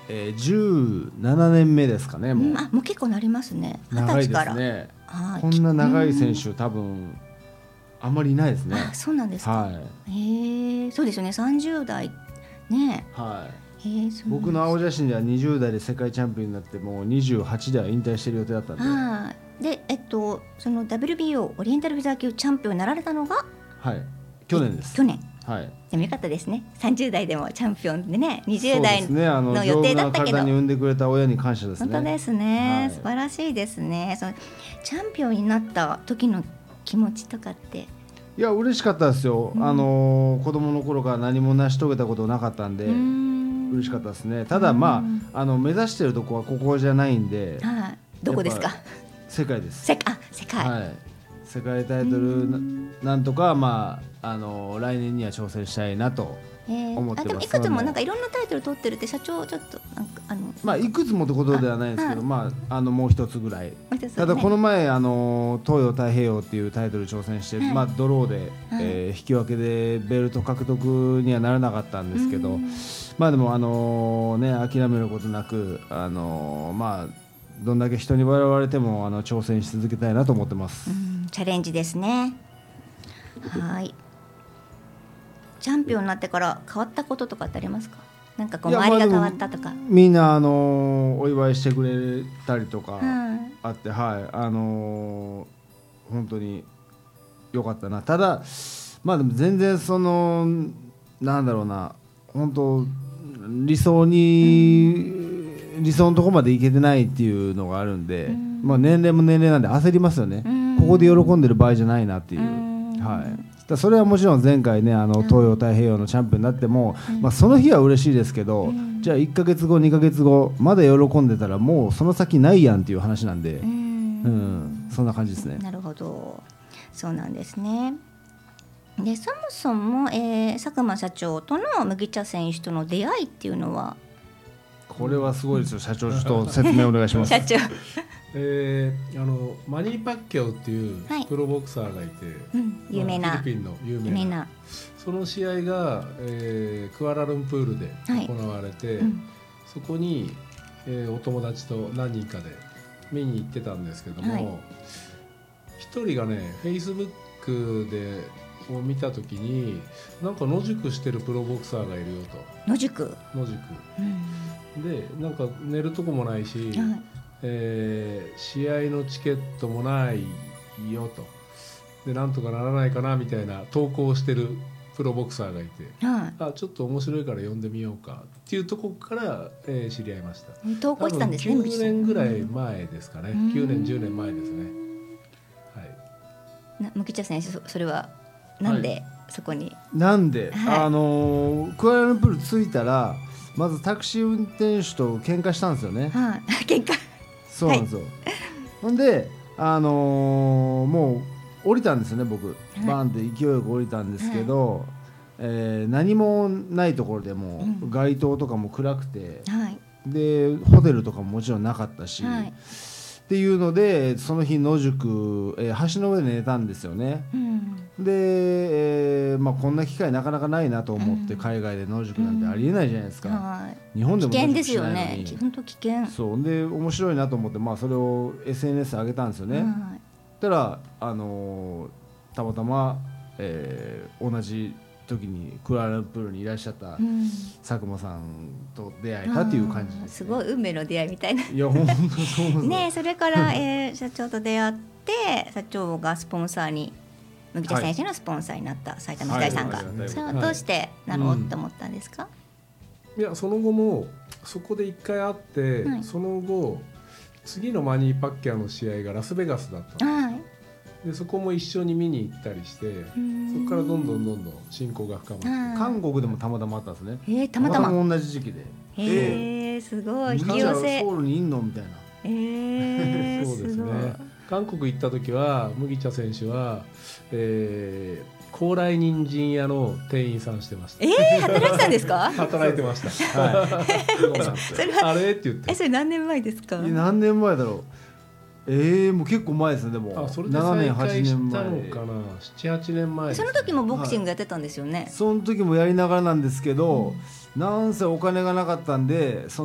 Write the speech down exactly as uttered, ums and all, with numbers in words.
えー、じゅうななねんめですかね。もう、 うん、あもう結構なりますね。二十歳から。 長いですね。 はい、 こんな長い選手多分あんまりいないですね。 あ、そうなんですか。 はい、 へえ、そうですよね。さんじゅう代ね。 はい、 へえ、そう僕の青写真ではにじゅう代で世界チャンピオンになってもうにじゅうはちでは引退してる予定だったんで。 はい。で、えっとその ダブリュービーオー オリエンタルフェザー級チャンピオンになられたのが、 はい、去年です。 去年。 はい。 でもよかったですね。さんじゅう代でもチャンピオンでね、にじゅう代そうですね、あのの予定だったけど、 丈夫な体に産んでくれた親に感謝ですね。 本当ですね、 はい、 素晴らしいですね。そのチャンピオンになった時の気持ちとかって。 いや嬉しかったですよ、うん、あの子供の頃から何も成し遂げたことなかったんで、うん、嬉しかったですね。ただまあ、あの目指してるとこはここじゃないんで、 はい、どこですか？ 世界です。 世界、あ、世界、 はい、世界タイトル な, なんとか、まあ、あの来年には挑戦したいなと思ってます。 あ、でもいくつもなんかいろんなタイトル取ってるって社長ちょっとなんかあのまあいくつもってことではないんですけど、まああのもう一つぐらい、 ね、 ただこの前あの東洋太平洋っていうタイトル挑戦して、はい、まあドローで、はい、えー、引き分けでベルト獲得にはならなかったんですけど、まあでもあのね諦めることなく、あのまあどんだけ人に笑われてもあの挑戦し続けたいなと思ってます。 うん、チャレンジですね。はい。チャンピオンになってから変わったこととかってありますか？なんかこう周りが変わったとか。 みんなあのお祝いしてくれたりとかあって、はい、はい、あの本当に良かったな。ただまあでも全然そのなんだろうな、本当理想に理想のところまでいけてないっていうのがあるんで、んまあ年齢も年齢なんで焦りますよね。ここで喜んでる場合じゃないなっていう、はい。だそれはもちろん前回ねあの東洋太平洋のチャンピオンになっても、うん、まあ、その日は嬉しいですけど、うん、じゃあいっかげつごにかげつごまだ喜んでたらもうその先ないやんっていう話なんで、うん、うん、そんな感じですね。 なるほど、そうなんですね。でそもそも、えー、佐久間社長との麦茶選手との出会いっていうのは、 これはすごいですよ、社長ちょっと説明お願いします。 社長えー、あのマニー・パッキャオっていうプロボクサーがいて、はい、 うん、有名な、 フィリピンの有名 な, 有名なその試合が、えー、クアラルンプールで行われて、はい、うん、そこに、えー、お友達と何人かで見に行ってたんですけども、はい、一人がねフェイスブックでを見たときになんか野宿してるプロボクサーがいるよと。 野宿野宿、うん、でなんか寝るとこもないし、はい、えー、試合のチケットもないよと。でなんとかならないかなみたいな投稿をしてるプロボクサーがいて、はい、あちょっと面白いから呼んでみようかっていうところから、えー、知り合いました。 投稿したんですね。 きゅうねんぐらい前ですかね、うん、きゅうねんじゅうねんまえですね。はい、 な麦茶選手 そ, それはなんで、はい、そこになんで、はい、あのー、クアラルンプール着いたらまずタクシー運転手と喧嘩したんですよね。 はい、喧嘩そうなんですよ、はい、ほんで、あのー、もう降りたんですよね僕、はい、バーンって勢いよく降りたんですけど、はい、えー、何もないところでもう街灯とかも暗くて、はい、でホテルとかももちろんなかったし、はい、っていうのでその日野宿、えー、橋の上で寝たんですよね、うん、で、えーまあ、こんな機会なかなかないなと思って、うん、海外で野宿なんてありえないじゃないですか、うん、はい、日本でも野宿しないのに危険ですよね。本当危険。 そうで面白いなと思って、まあ、それを エスエヌエス 上げたんですよね、はい、たら、あのー、たまたま、えー、同じ時にクアラルンプールにいらっしゃった佐久間さんと出会えたっていう感じです、ね、 すごい運命の出会いみたいな。 いや本当そうですね。それから、えー、社長と出会って社長がスポンサーに麦茶選手のスポンサーになった埼玉医大さんが、はいはい、それはどうしてなろうと思ったんですか？ うん、いやその後もそこで一回会って、はい、その後次のマニー・パッキャオの試合がラスベガスだったんです、はい、でそこも一緒に見に行ったりして、そこからどんどんどんどん親交が深まって、 韓国でもたまたまあったんですね。 えー、たまたま同じ時期で、 えー、すごい引き寄せ。 ソウルにいんのみたいな、 えー、 そうですね。韓国行った時は麦茶選手は、えー高麗人参屋の店員さんしてました。 えー、働いてたんですか？ 働いてました。はい、それはあれって言って。 え、それ何年前ですか？ 何年前だろう。えー、もう結構前ですね。でもあそれで再開したのかな、ななはちねんまえ、ね、 その時もボクシングやってたんですよね、はい、 その時もやりながらなんですけど、うん、なんせお金がなかったんで